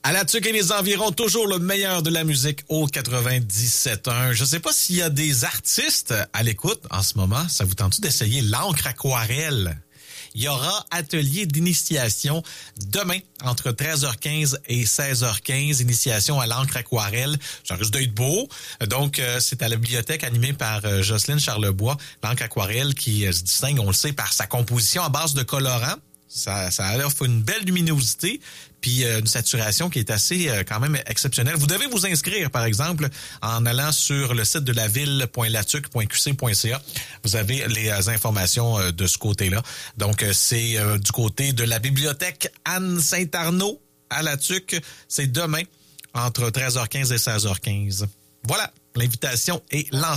À la Tuque et les environs, toujours le meilleur de la musique au 97.1. Je sais pas s'il y a des artistes à l'écoute en ce moment. Ça vous tente d'essayer l'encre aquarelle? Il y aura atelier d'initiation demain entre 13h15 et 16h15. Initiation à l'encre aquarelle. Ça risque d'être beau. Donc, c'est à la bibliothèque animée par Jocelyne Charlebois. L'encre aquarelle qui se distingue, on le sait, par sa composition à base de colorants. Ça offre une belle luminosité puis une saturation qui est assez quand même exceptionnelle. Vous devez vous inscrire, par exemple, en allant sur le site de la ville.latuque.qc.ca. Vous avez les informations de ce côté-là. Donc, c'est du côté de la bibliothèque Anne-Saint-Arnaud à la Tuque. C'est demain entre 13h15 et 16h15. Voilà, l'invitation est lancée.